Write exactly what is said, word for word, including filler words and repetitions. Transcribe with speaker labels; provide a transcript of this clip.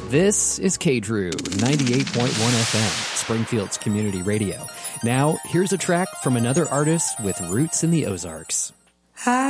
Speaker 1: This is K D R U ninety-eight point one F M, Springfield's community radio. Now, here's a track from another artist with roots in the Ozarks.
Speaker 2: I